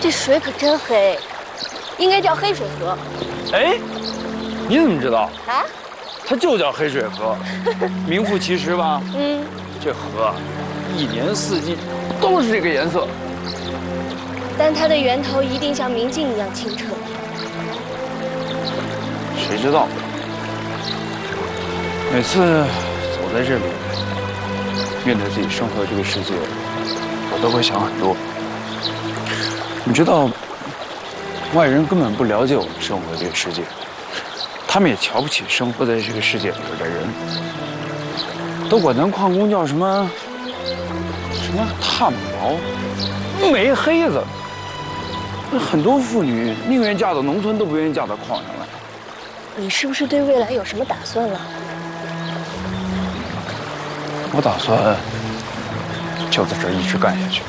这水可真黑，应该叫黑水河。 哎，你怎么知道？ 啊？ 它就叫黑水河，名副其实吧？ 嗯。 这河，一年四季都是这个颜色。 但它的源头一定像明镜一样清澈。 谁知道？每次走在这里，面对自己生活的这个世界，我都会想很多。你知道，外人根本不了解我们生活的这个世界，他们也瞧不起生活在这个世界里边的人，都管咱矿工叫什么炭毛、煤黑子。很多妇女宁愿嫁到农村，都不愿意嫁到矿上来。 你是不是对未来有什么打算了？ 我打算就在这儿一直干下去。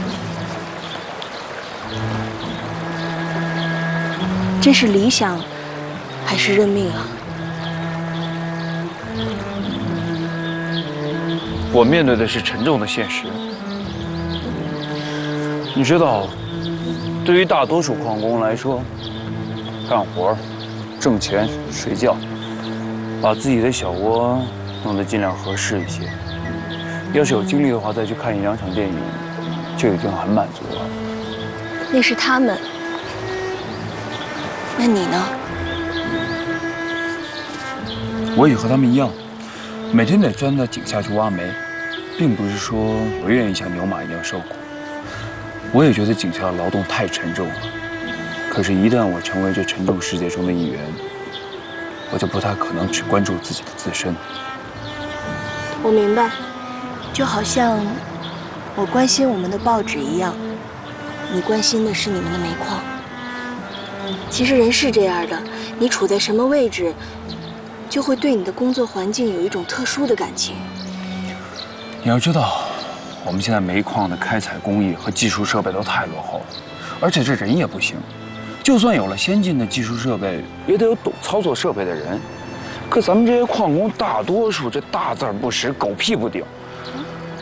这是理想，还是认命啊？ 我面对的是沉重的现实。你知道，对于大多数矿工来说，干活、挣钱、睡觉，把自己的小窝弄得尽量合适一些。要是有精力的话，再去看一两场电影，就已经很满足了。 那是他们，那你呢？ 我也和他们一样，每天得钻到井下去挖煤，并不是说我愿意像牛马一样受苦。我也觉得井下的劳动太沉重了，可是，一旦我成为这沉重世界中的一员，我就不太可能只关注自己的自身。 我明白，就好像我关心我们的报纸一样，你关心的是你们的煤矿。其实人是这样的，你处在什么位置，就会对你的工作环境有一种特殊的感情。 你要知道，我们现在煤矿的开采工艺和技术设备都太落后了，而且这人也不行。就算有了先进的技术设备，也得有懂操作设备的人。可咱们这些矿工大多数这大字不识，狗屁不顶，